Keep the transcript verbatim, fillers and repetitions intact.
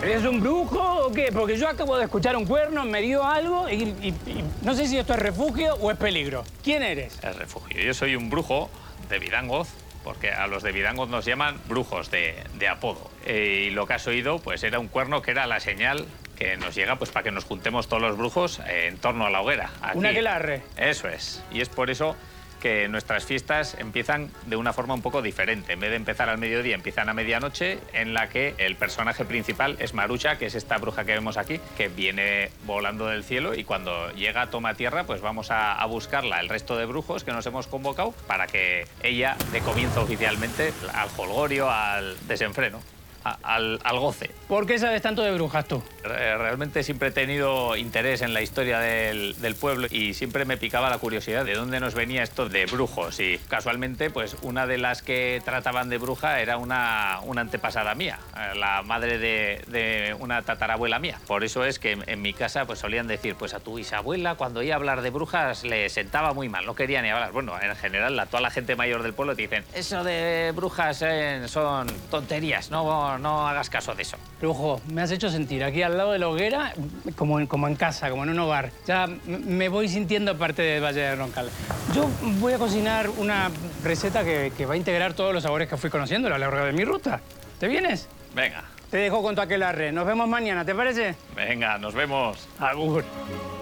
¿Eres un brujo o qué? Porque yo acabo de escuchar un cuerno, me dio algo y, y, y no sé si esto es refugio o es peligro. ¿Quién eres? Es refugio. Yo soy un brujo de Vidangoz, porque a los de Vidangoz nos llaman brujos de, de apodo. Eh, y lo que has oído, pues era un cuerno que era la señal que nos llega pues para que nos juntemos todos los brujos eh, en torno a la hoguera. Aquí. Una aquelarre. Eso es. Y es por eso que nuestras fiestas empiezan de una forma un poco diferente. En vez de empezar al mediodía, empiezan a medianoche, en la que el personaje principal es Marucha, que es esta bruja que vemos aquí, que viene volando del cielo y cuando llega a toma tierra, pues vamos a, a buscarla, el resto de brujos que nos hemos convocado, para que ella dé comienzo oficialmente al jolgorio, al desenfreno. Al, al goce. ¿Por qué sabes tanto de brujas tú? Realmente siempre he tenido interés en la historia del, del pueblo y siempre me picaba la curiosidad de dónde nos venía esto de brujos. Y casualmente, pues una de las que trataban de bruja era una, una antepasada mía, la madre de, de una tatarabuela mía. Por eso es que en, en mi casa pues solían decir, pues a tu bisabuela cuando iba a hablar de brujas le sentaba muy mal, no quería ni hablar. Bueno, en general, la, toda la gente mayor del pueblo te dicen, eso de brujas eh, son tonterías, no No hagas caso de eso. Brujo, me has hecho sentir aquí al lado de la hoguera como en, como en casa, como en un hogar. Ya me voy sintiendo parte del Valle de Roncal. Yo voy a cocinar una receta que, que va a integrar todos los sabores que fui conociendo a lo largo de mi ruta. ¿Te vienes? Venga. Te dejo con tu aquelarre. Nos vemos mañana, ¿te parece? Venga, nos vemos. Agur.